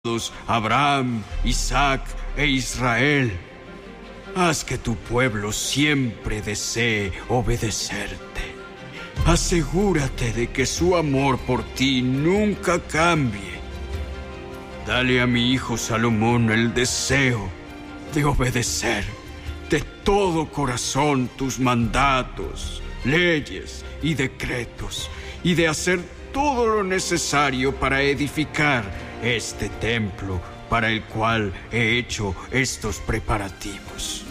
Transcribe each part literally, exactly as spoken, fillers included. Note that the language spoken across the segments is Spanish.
Abraham, Isaac e Israel. Haz que tu pueblo siempre desee obedecerte. Asegúrate de que su amor por ti nunca cambie. Dale a mi hijo Salomón el deseo de obedecer de todo corazón tus mandatos, leyes y decretos, y de hacer todo lo necesario para edificar este templo para el cual he hecho estos preparativos.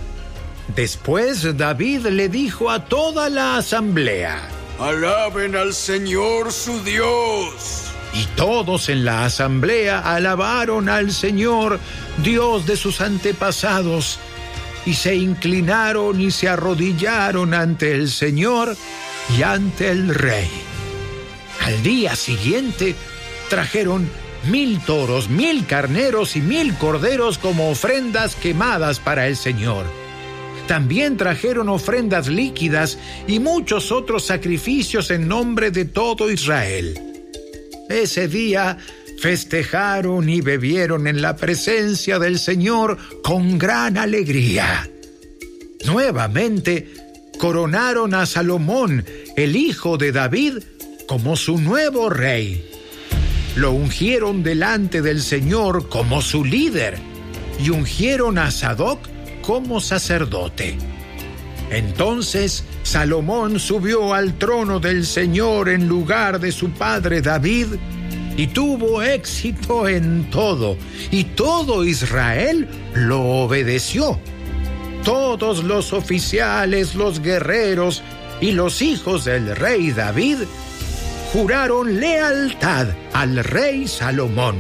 Después David le dijo a toda la asamblea: ¡Alaben al Señor su Dios! Y todos en la asamblea alabaron al Señor, Dios de sus antepasados, y se inclinaron y se arrodillaron ante el Señor y ante el rey. Al día siguiente trajeron mil toros, mil carneros y mil corderos como ofrendas quemadas para el Señor. También trajeron ofrendas líquidas y muchos otros sacrificios en nombre de todo Israel. Ese día festejaron y bebieron en la presencia del Señor con gran alegría. Nuevamente coronaron a Salomón, el hijo de David, como su nuevo rey. Lo ungieron delante del Señor como su líder y ungieron a Sadoc como sacerdote. Entonces Salomón subió al trono del Señor en lugar de su padre David y tuvo éxito en todo, y todo Israel lo obedeció. Todos los oficiales, los guerreros y los hijos del rey David juraron lealtad al rey Salomón.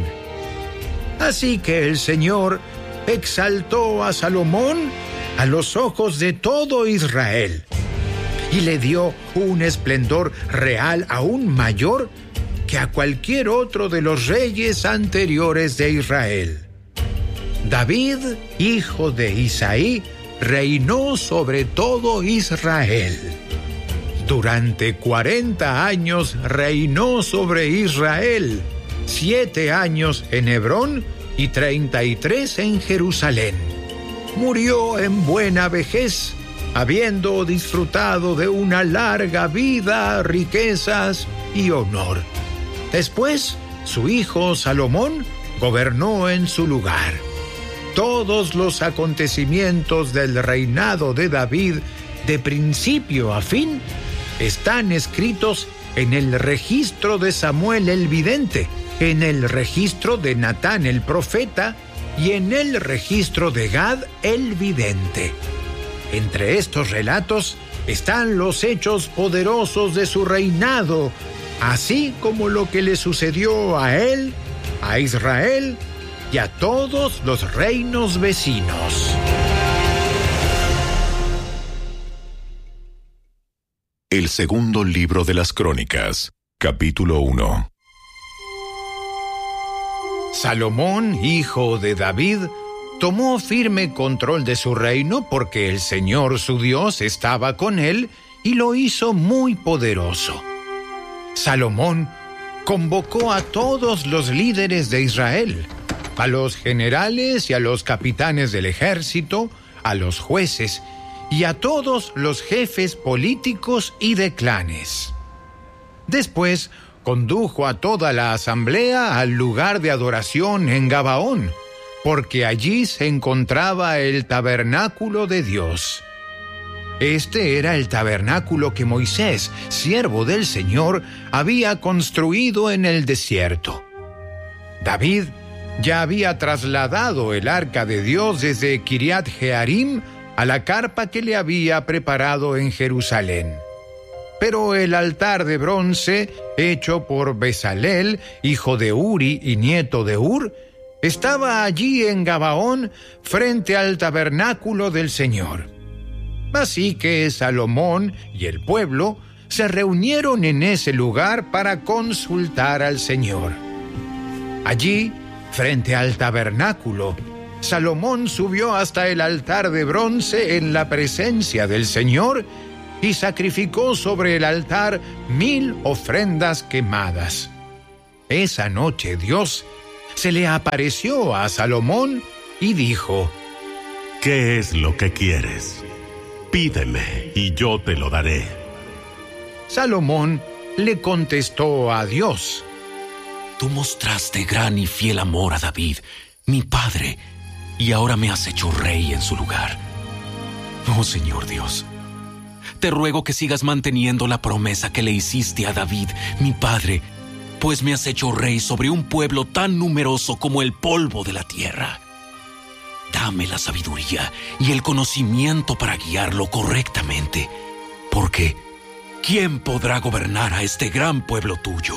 Así que el Señor exaltó a Salomón a los ojos de todo Israel y le dio un esplendor real aún mayor que a cualquier otro de los reyes anteriores de Israel. David, hijo de Isaí, reinó sobre todo Israel. Durante cuarenta años reinó sobre Israel, siete años en Hebrón y treinta y tres en Jerusalén. Murió en buena vejez, habiendo disfrutado de una larga vida, riquezas y honor. Después, su hijo Salomón gobernó en su lugar. Todos los acontecimientos del reinado de David, de principio a fin, están escritos en el registro de Samuel el vidente, en el registro de Natán el profeta y en el registro de Gad el vidente. Entre estos relatos están los hechos poderosos de su reinado, así como lo que le sucedió a él, a Israel y a todos los reinos vecinos. El segundo libro de las Crónicas, capítulo uno. Salomón, hijo de David, tomó firme control de su reino porque el Señor su Dios estaba con él y lo hizo muy poderoso. Salomón convocó a todos los líderes de Israel, a los generales y a los capitanes del ejército, a los jueces y a todos los jefes políticos y de clanes. Después condujo a toda la asamblea al lugar de adoración en Gabaón, porque allí se encontraba el tabernáculo de Dios. Este era el tabernáculo que Moisés, siervo del Señor, había construido en el desierto. David ya había trasladado el arca de Dios desde Kiriat Jearim a la carpa que le había preparado en Jerusalén. Pero el altar de bronce, hecho por Bezalel, hijo de Uri y nieto de Ur, estaba allí en Gabaón, frente al tabernáculo del Señor. Así que Salomón y el pueblo se reunieron en ese lugar para consultar al Señor. Allí, frente al tabernáculo, Salomón subió hasta el altar de bronce en la presencia del Señor y sacrificó sobre el altar mil ofrendas quemadas. Esa noche Dios se le apareció a Salomón y dijo: ¿Qué es lo que quieres? Pídeme y yo te lo daré. Salomón le contestó a Dios: Tú mostraste gran y fiel amor a David, mi padre, y ahora me has hecho rey en su lugar. Oh, Señor Dios, te ruego que sigas manteniendo la promesa que le hiciste a David, mi padre, pues me has hecho rey sobre un pueblo tan numeroso como el polvo de la tierra. Dame la sabiduría y el conocimiento para guiarlo correctamente, porque ¿quién podrá gobernar a este gran pueblo tuyo?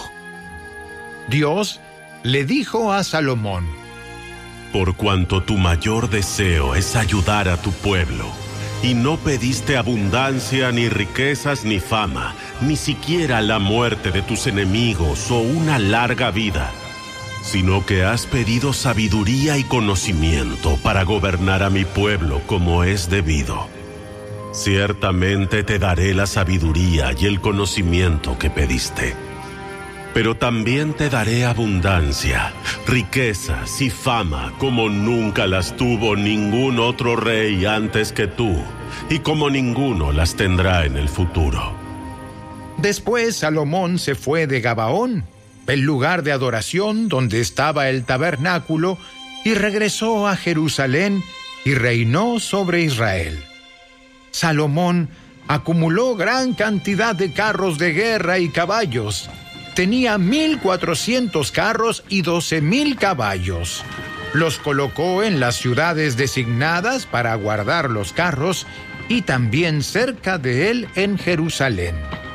Dios le dijo a Salomón: Por cuanto tu mayor deseo es ayudar a tu pueblo, y no pediste abundancia, ni riquezas, ni fama, ni siquiera la muerte de tus enemigos o una larga vida, sino que has pedido sabiduría y conocimiento para gobernar a mi pueblo como es debido. Ciertamente te daré la sabiduría y el conocimiento que pediste. Pero también te daré abundancia, riquezas y fama como nunca las tuvo ningún otro rey antes que tú, y como ninguno las tendrá en el futuro. Después Salomón se fue de Gabaón, el lugar de adoración donde estaba el tabernáculo, y regresó a Jerusalén y reinó sobre Israel. Salomón acumuló gran cantidad de carros de guerra y caballos. Tenía mil cuatrocientos carros y doce mil caballos. Los colocó en las ciudades designadas para guardar los carros y también cerca de él en Jerusalén.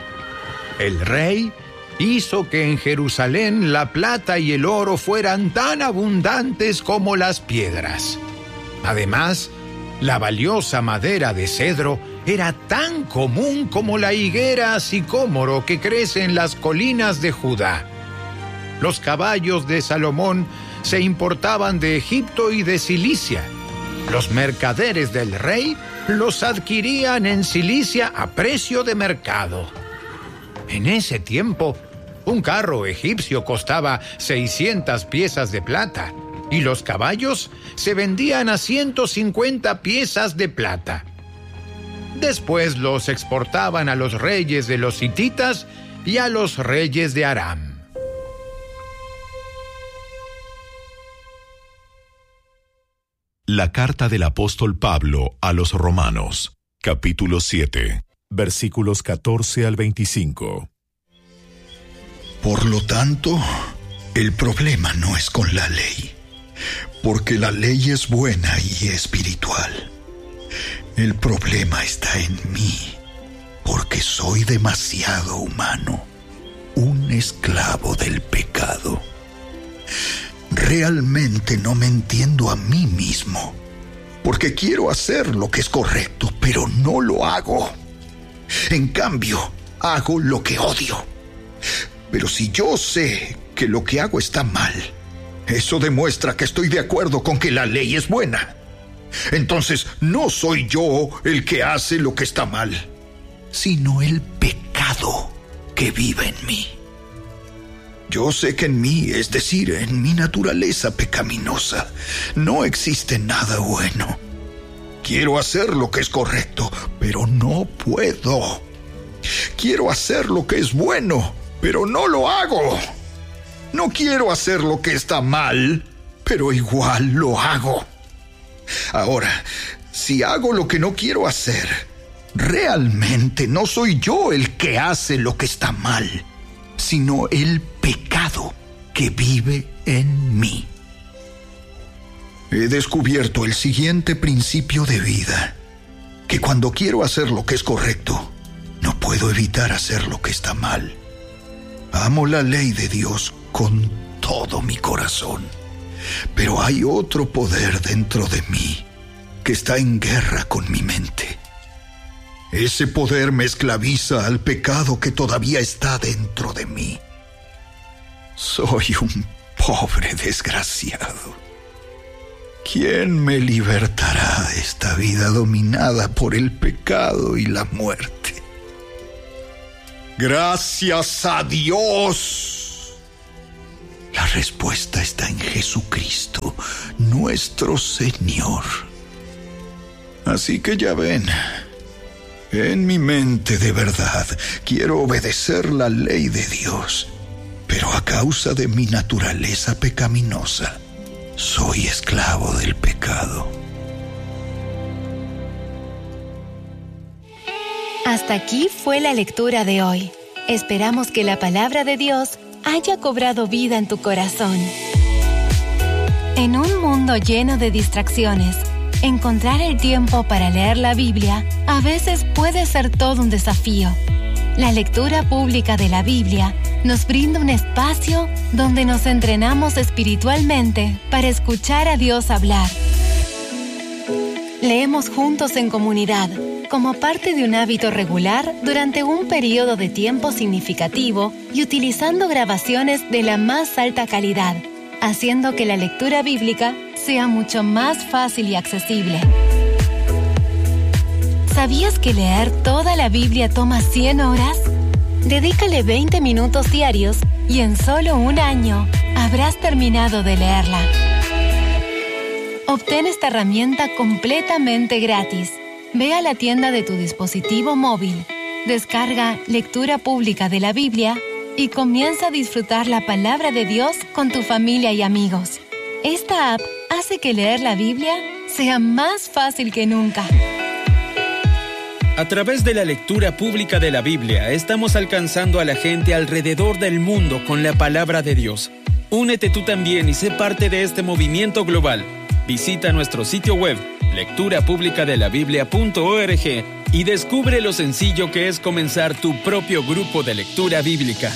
El rey hizo que en Jerusalén la plata y el oro fueran tan abundantes como las piedras. Además, la valiosa madera de cedro era tan común como la higuera sicómoro que crece en las colinas de Judá. Los caballos de Salomón se importaban de Egipto y de Cilicia. Los mercaderes del rey los adquirían en Cilicia a precio de mercado. En ese tiempo, un carro egipcio costaba seiscientas piezas de plata y los caballos se vendían a ciento cincuenta piezas de plata. Después los exportaban a los reyes de los hititas y a los reyes de Aram. La carta del apóstol Pablo a los Romanos, capítulo siete, versículos catorce al veinticinco. Por lo tanto, el problema no es con la ley, porque la ley es buena y espiritual. El problema está en mí, porque soy demasiado humano, un esclavo del pecado. Realmente no me entiendo a mí mismo, porque quiero hacer lo que es correcto, pero no lo hago. En cambio, hago lo que odio. Pero si yo sé que lo que hago está mal, eso demuestra que estoy de acuerdo con que la ley es buena. Entonces, no soy yo el que hace lo que está mal, sino el pecado que vive en mí. Yo sé que en mí, es decir, en mi naturaleza pecaminosa, no existe nada bueno. Quiero hacer lo que es correcto, pero no puedo. Quiero hacer lo que es bueno, pero no lo hago. No quiero hacer lo que está mal, pero igual lo hago. Ahora, si hago lo que no quiero hacer, realmente no soy yo el que hace lo que está mal, sino el pecado que vive en mí. He descubierto el siguiente principio de vida, que cuando quiero hacer lo que es correcto, no puedo evitar hacer lo que está mal. Amo la ley de Dios con todo mi corazón, pero hay otro poder dentro de mí que está en guerra con mi mente. Ese poder me esclaviza al pecado que todavía está dentro de mí. Soy un pobre desgraciado. ¿Quién me libertará de esta vida dominada por el pecado y la muerte? Gracias a Dios. La respuesta está en Jesucristo, nuestro Señor. Así que ya ven, en mi mente de verdad quiero obedecer la ley de Dios, pero a causa de mi naturaleza pecaminosa, soy esclavo del pecado. Hasta aquí fue la lectura de hoy. Esperamos que la palabra de Dios haya cobrado vida en tu corazón. En un mundo lleno de distracciones, encontrar el tiempo para leer la Biblia a veces puede ser todo un desafío. La lectura pública de la Biblia nos brinda un espacio donde nos entrenamos espiritualmente para escuchar a Dios hablar. Leemos juntos en comunidad, como parte de un hábito regular durante un periodo de tiempo significativo y utilizando grabaciones de la más alta calidad, haciendo que la lectura bíblica sea mucho más fácil y accesible. ¿Sabías que leer toda la Biblia toma cien horas? Dedícale veinte minutos diarios y en solo un año habrás terminado de leerla. Obtén esta herramienta completamente gratis. Ve a la tienda de tu dispositivo móvil, descarga Lectura Pública de la Biblia y comienza a disfrutar la palabra de Dios con tu familia y amigos. Esta app hace que leer la Biblia sea más fácil que nunca. A través de la lectura pública de la Biblia, estamos alcanzando a la gente alrededor del mundo con la palabra de Dios. Únete tú también y sé parte de este movimiento global. Visita nuestro sitio web, lectura pública de la biblia punto org, y descubre lo sencillo que es comenzar tu propio grupo de lectura bíblica.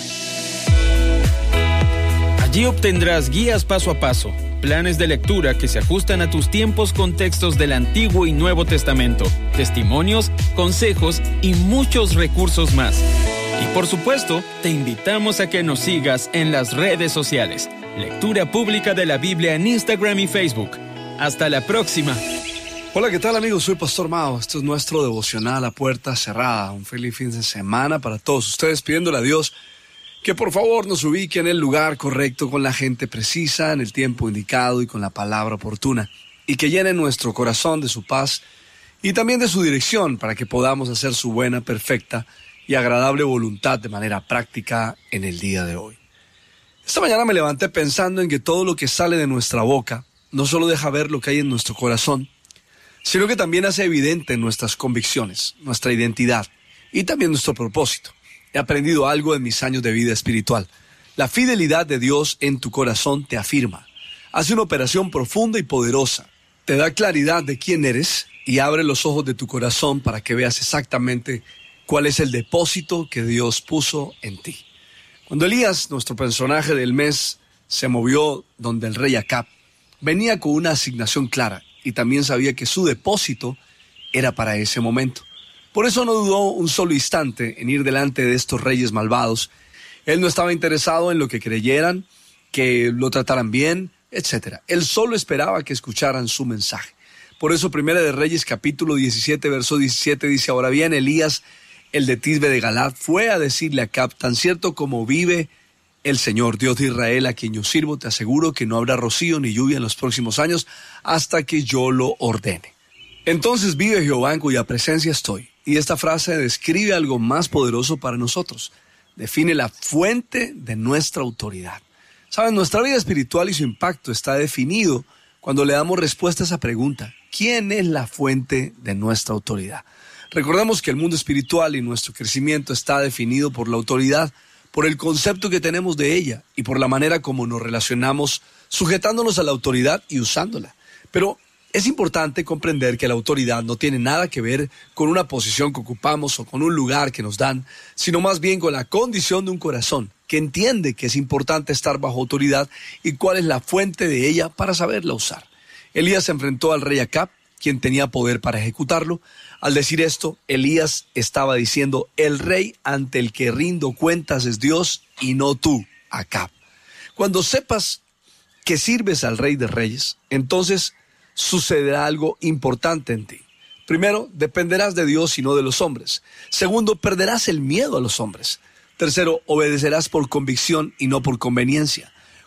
Allí obtendrás guías paso a paso, planes de lectura que se ajustan a tus tiempos con textos del Antiguo y Nuevo Testamento, testimonios, consejos y muchos recursos más. Y por supuesto, te invitamos a que nos sigas en las redes sociales. Lectura Pública de la Biblia en Instagram y Facebook. Hasta la próxima. Hola, ¿qué tal, amigos? Soy Pastor Mao. Esto es nuestro devocional a puerta cerrada. Un feliz fin de semana para todos ustedes, pidiéndole a Dios que por favor nos ubique en el lugar correcto, con la gente precisa, en el tiempo indicado y con la palabra oportuna, y que llene nuestro corazón de su paz y también de su dirección para que podamos hacer su buena, perfecta y agradable voluntad de manera práctica en el día de hoy. Esta mañana me levanté pensando en que todo lo que sale de nuestra boca no solo deja ver lo que hay en nuestro corazón, sino que también hace evidente nuestras convicciones, nuestra identidad y también nuestro propósito. He aprendido algo en mis años de vida espiritual. La fidelidad de Dios en tu corazón te afirma. Hace una operación profunda y poderosa. Te da claridad de quién eres y abre los ojos de tu corazón para que veas exactamente cuál es el depósito que Dios puso en ti. Cuando Elías, nuestro personaje del mes, se movió donde el rey Acab, venía con una asignación clara y también sabía que su depósito era para ese momento. Por eso no dudó un solo instante en ir delante de estos reyes malvados. Él no estaba interesado en lo que creyeran, que lo trataran bien, etcétera. Él solo esperaba que escucharan su mensaje. Por eso Primera de Reyes capítulo diecisiete, verso diecisiete dice: ahora bien, Elías, el de Tisbe de Galad, fue a decirle a Acab: tan cierto como vive el Señor, Dios de Israel, a quien yo sirvo, te aseguro que no habrá rocío ni lluvia en los próximos años hasta que yo lo ordene. Entonces vive Jehová en cuya presencia estoy. Y esta frase describe algo más poderoso para nosotros. Define la fuente de nuestra autoridad. Saben, nuestra vida espiritual y su impacto está definido cuando le damos respuesta a esa pregunta: ¿quién es la fuente de nuestra autoridad? Recordemos que el mundo espiritual y nuestro crecimiento está definido por la autoridad, por el concepto que tenemos de ella y por la manera como nos relacionamos sujetándonos a la autoridad y usándola. Pero es importante comprender que la autoridad no tiene nada que ver con una posición que ocupamos o con un lugar que nos dan, sino más bien con la condición de un corazón que entiende que es importante estar bajo autoridad y cuál es la fuente de ella para saberla usar. Elías se enfrentó al rey Acab, quien tenía poder para ejecutarlo. Al decir esto, Elías estaba diciendo: el rey ante el que rindo cuentas es Dios y no tú, Acab. Cuando sepas que sirves al Rey de Reyes, entonces sucederá algo importante en ti. Primero, dependerás de Dios y no de los hombres. Segundo, perderás el miedo a los hombres. Tercero, obedecerás por convicción y no por conveniencia.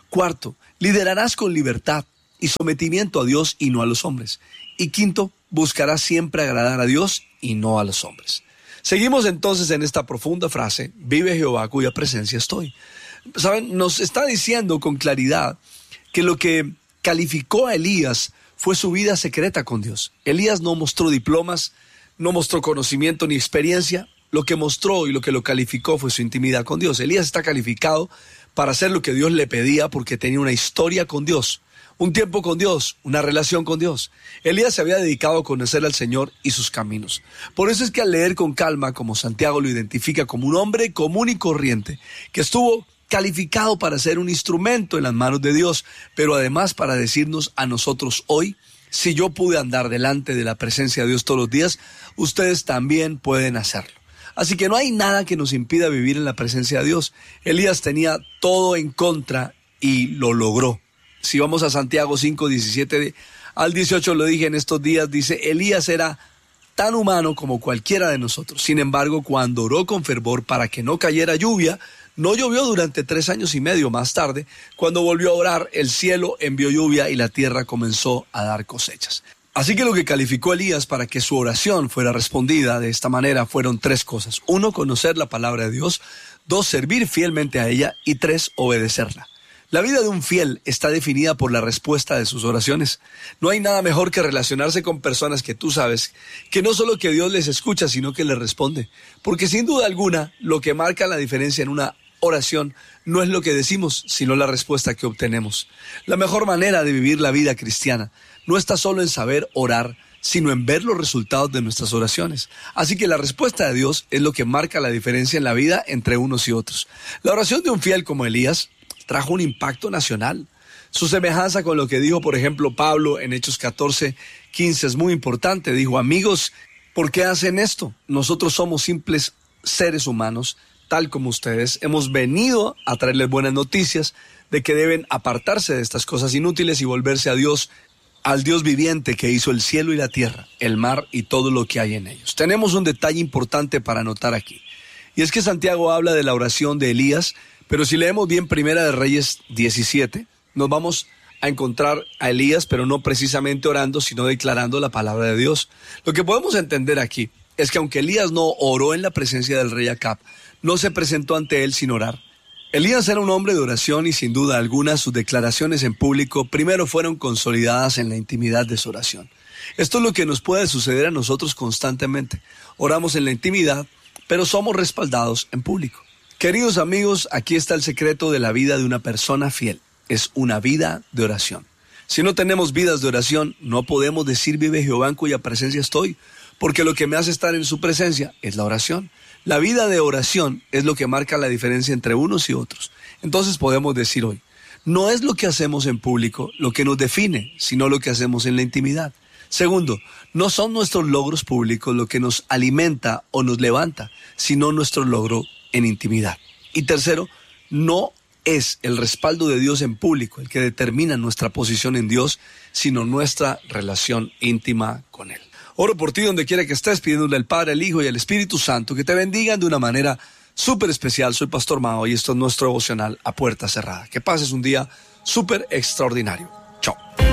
Cuarto, liderarás con libertad y sometimiento a Dios y no a los hombres. Y quinto, buscarás siempre agradar a Dios y no a los hombres. Seguimos entonces en esta profunda frase, vive Jehová cuya presencia estoy. ¿Saben? Nos está diciendo con claridad que lo que calificó a Elías fue su vida secreta con Dios. Elías no mostró diplomas, no mostró conocimiento ni experiencia. Lo que mostró y lo que lo calificó fue su intimidad con Dios. Elías está calificado para hacer lo que Dios le pedía porque tenía una historia con Dios, un tiempo con Dios, una relación con Dios. Elías se había dedicado a conocer al Señor y sus caminos. Por eso es que al leer con calma, como Santiago lo identifica como un hombre común y corriente, que estuvo calificado para ser un instrumento en las manos de Dios, pero además para decirnos a nosotros hoy, si yo pude andar delante de la presencia de Dios todos los días, ustedes también pueden hacerlo. Así que no hay nada que nos impida vivir en la presencia de Dios. Elías tenía todo en contra y lo logró. Si vamos a Santiago cinco, diecisiete al dieciocho, lo dije en estos días, dice, Elías era tan humano como cualquiera de nosotros. Sin embargo, cuando oró con fervor para que no cayera lluvia, no llovió durante tres años y medio. Más tarde, cuando volvió a orar, el cielo envió lluvia y la tierra comenzó a dar cosechas. Así que lo que calificó Elías para que su oración fuera respondida de esta manera fueron tres cosas. Uno, conocer la palabra de Dios. Dos, servir fielmente a ella. Y tres, obedecerla. La vida de un fiel está definida por la respuesta de sus oraciones. No hay nada mejor que relacionarse con personas que tú sabes que no solo que Dios les escucha, sino que les responde. Porque sin duda alguna, lo que marca la diferencia en una oración no es lo que decimos, sino la respuesta que obtenemos. La mejor manera de vivir la vida cristiana no está solo en saber orar, sino en ver los resultados de nuestras oraciones. Así que la respuesta de Dios es lo que marca la diferencia en la vida entre unos y otros. La oración de un fiel como Elías trajo un impacto nacional. Su semejanza con lo que dijo, por ejemplo, Pablo en Hechos catorce, quince es muy importante. Dijo, amigos, ¿por qué hacen esto? Nosotros somos simples seres humanos, tal como ustedes. Hemos venido a traerles buenas noticias de que deben apartarse de estas cosas inútiles y volverse a Dios, al Dios viviente que hizo el cielo y la tierra, el mar y todo lo que hay en ellos. Tenemos un detalle importante para notar aquí. Y es que Santiago habla de la oración de Elías, pero si leemos bien Primera de Reyes diecisiete, nos vamos a encontrar a Elías, pero no precisamente orando, sino declarando la palabra de Dios. Lo que podemos entender aquí es que aunque Elías no oró en la presencia del rey Acab, no se presentó ante él sin orar. Elías era un hombre de oración y sin duda alguna sus declaraciones en público primero fueron consolidadas en la intimidad de su oración. Esto es lo que nos puede suceder a nosotros constantemente. Oramos en la intimidad, pero somos respaldados en público. Queridos amigos, aquí está el secreto de la vida de una persona fiel. Es una vida de oración. Si no tenemos vidas de oración, no podemos decir vive Jehová en cuya presencia estoy, porque lo que me hace estar en su presencia es la oración. La vida de oración es lo que marca la diferencia entre unos y otros. Entonces podemos decir hoy, no es lo que hacemos en público lo que nos define, sino lo que hacemos en la intimidad. Segundo, no son nuestros logros públicos lo que nos alimenta o nos levanta, sino nuestro logro en intimidad. Y tercero, no es el respaldo de Dios en público el que determina nuestra posición en Dios, sino nuestra relación íntima con Él. Oro por ti donde quiera que estés, pidiéndole al Padre, al Hijo y al Espíritu Santo que te bendigan de una manera súper especial. Soy Pastor Mao y esto es nuestro devocional a puerta cerrada. Que pases un día súper extraordinario. Chao.